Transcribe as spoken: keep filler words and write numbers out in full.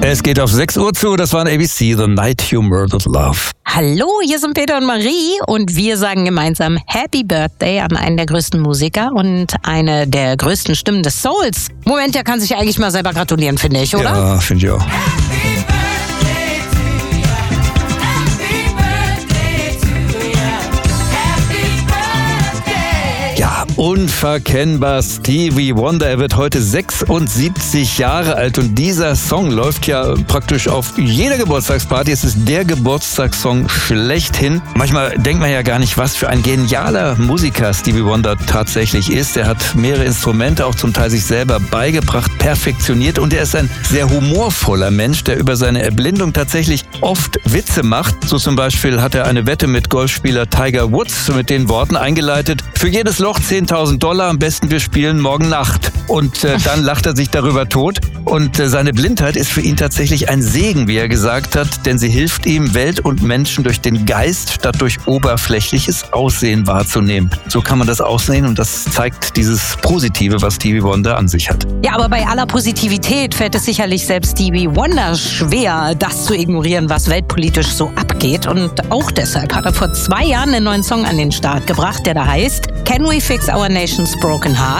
Es geht auf sechs Uhr zu, das waren A B C, The Night You Murdered Love. Hallo, hier sind Peter und Marie und wir sagen gemeinsam Happy Birthday an einen der größten Musiker und eine der größten Stimmen des Souls. Moment, der kann sich eigentlich mal selber gratulieren, finde ich, oder? Ja, finde ich auch. Ja, unverkennbar Stevie Wonder. Er wird heute sechsundsiebzig Jahre alt und dieser Song läuft ja praktisch auf jeder Geburtstagsparty. Es ist der Geburtstagssong schlechthin. Manchmal denkt man ja gar nicht, was für ein genialer Musiker Stevie Wonder tatsächlich ist. Er hat mehrere Instrumente auch zum Teil sich selber beigebracht, perfektioniert und er ist ein sehr humorvoller Mensch, der über seine Erblindung tatsächlich oft Witze macht. So zum Beispiel hat er eine Wette mit Golfspieler Tiger Woods mit den Worten eingeleitet: Für jedes Loch zehntausend Dollar, am besten wir spielen morgen Nacht. Und äh, dann lacht er sich darüber tot. Und äh, seine Blindheit ist für ihn tatsächlich ein Segen, wie er gesagt hat, denn sie hilft ihm, Welt und Menschen durch den Geist statt durch oberflächliches Aussehen wahrzunehmen. So kann man das aussehen und das zeigt dieses Positive, was Stevie Wonder an sich hat. Ja, aber bei aller Positivität fällt es sicherlich selbst Stevie Wonder schwer, das zu ignorieren, was weltpolitisch so abgeht. Und auch deshalb hat er vor zwei Jahren einen neuen Song an den Start gebracht, der da heißt Can We Fix Our Nation's Broken Heart?